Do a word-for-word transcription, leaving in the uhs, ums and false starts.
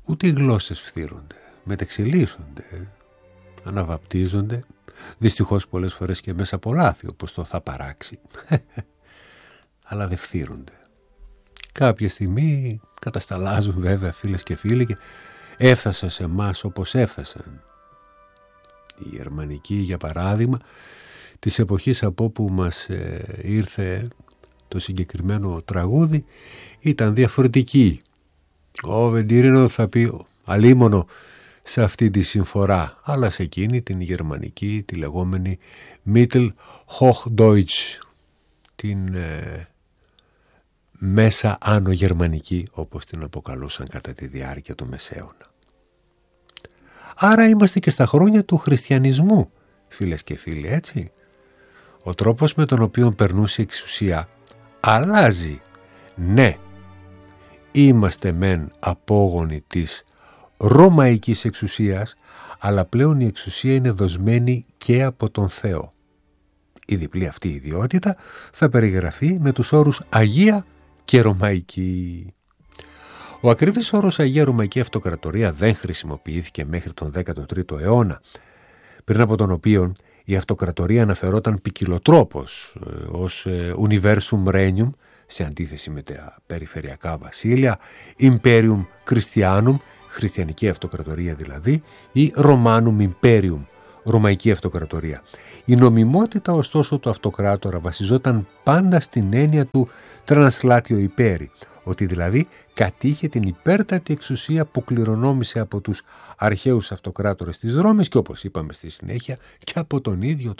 Ούτε οι γλώσσες φθύρονται, μετεξελίσσονται, αναβαπτίζονται, δυστυχώς πολλές φορές και μέσα από λάθη, όπως το θα παράξει, αλλά δεν φθύρονται. Κάποια στιγμή κατασταλάζουν βέβαια φίλες και φίλοι και έφτασαν σε εμάς όπως έφτασαν. Η γερμανική, για παράδειγμα, της εποχής από όπου μας ε, ήρθε το συγκεκριμένο τραγούδι, ήταν διαφορετική. Ο Βεντήρινο θα πει αλίμονο σε αυτή τη συμφορά, αλλά σε εκείνη την γερμανική, τη λεγόμενη Mittelhochdeutsch, την ε, μέσα άνω γερμανική, όπως την αποκαλούσαν κατά τη διάρκεια του Μεσαίωνα. Άρα είμαστε και στα χρόνια του χριστιανισμού, φίλες και φίλοι, έτσι. Ο τρόπος με τον οποίο περνούσε η εξουσία αλλάζει. Ναι, είμαστε μεν απόγονοι της ρωμαϊκής εξουσίας, αλλά πλέον η εξουσία είναι δοσμένη και από τον Θεό. Η διπλή αυτή ιδιότητα θα περιγραφεί με τους όρους Αγία και Ρωμαϊκή. Ο ακριβής όρος Αγία Ρωμαϊκή Αυτοκρατορία δεν χρησιμοποιήθηκε μέχρι τον δέκατο τρίτο αιώνα, πριν από τον οποίο η αυτοκρατορία αναφερόταν ποικιλοτρόπως ως Universum Regnum, σε αντίθεση με τα περιφερειακά βασίλεια, Imperium Christianum, χριστιανική αυτοκρατορία δηλαδή, ή Romanum Imperium, ρωμαϊκή αυτοκρατορία. Η νομιμότητα ωστόσο του αυτοκράτορα βασιζόταν πάντα στην έννοια του Translatio Imperi, ότι δηλαδή κατήχε την υπέρτατη εξουσία που κληρονόμησε από τους αρχαίους αυτοκράτορες της Ρώμης και, όπως είπαμε στη συνέχεια, και από τον ίδιο